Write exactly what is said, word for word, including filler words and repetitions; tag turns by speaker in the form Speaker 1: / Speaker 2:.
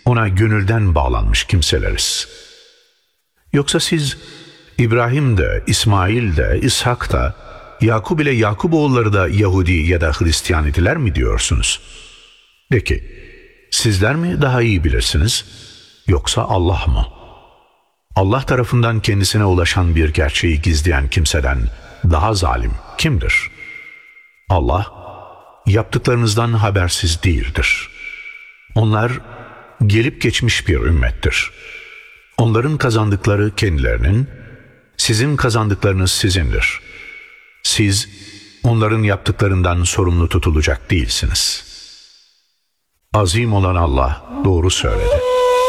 Speaker 1: ona gönülden bağlanmış kimseleriz. Yoksa siz İbrahim de, İsmail de, İshak da, Yakub ile Yakuboğulları da Yahudi ya da Hristiyan idiler mi diyorsunuz? De ki, sizler mi daha iyi bilirsiniz, yoksa Allah mı? Allah tarafından kendisine ulaşan bir gerçeği gizleyen kimseden daha zalim kimdir? Allah, yaptıklarınızdan habersiz değildir. Onlar gelip geçmiş bir ümmettir. Onların kazandıkları kendilerinin, sizin kazandıklarınız sizindir. Siz onların yaptıklarından sorumlu tutulacak değilsiniz. Azim olan Allah doğru söyledi.